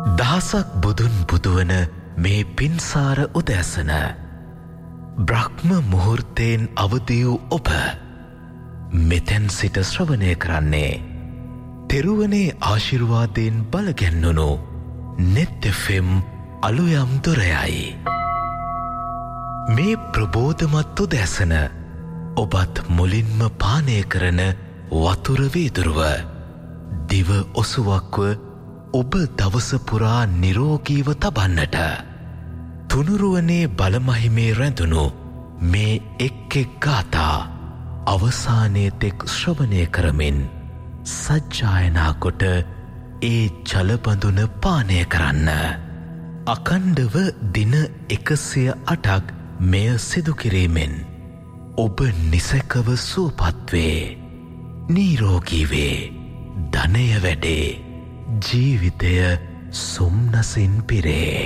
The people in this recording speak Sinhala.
දහසක් බුදුන් පුදුවන මේ පින්සාර උදෑසන බ්‍රහ්ම මුහුර්තයෙන් අවදි වූ ඔබ මෙතෙන් සිට ශ්‍රවණය කරන්නේ තෙරුවනේ ආශිර්වාදයෙන් බලගැන්වුණු net fm අලුයම් දොරයයි. මේ ප්‍රබෝධමත් උදෑසන ඔබත් මුලින්ම පානය කරන වතුර වීදුරුව දිව ඔසුවක්ව ඔබ දවස පුරා නිරෝගීව තබන්නට තුනුරුවනේ බලමහිමේ රැඳුණු මේ එක් ගාථා අවසානයේ තෙක් ශ්‍රවණය කරමින් සජ්ජායනා කොට ඒ ජලබඳුන පානය කරන්න. අකණ්ඩව දින 108ක් මෙය සිදු කිරීමෙන් ඔබ නිසකව සුවපත් වේ, නිරෝගී වේ, ධනය වැඩේ, ජීවිතය සොම්නසින් පිරේ.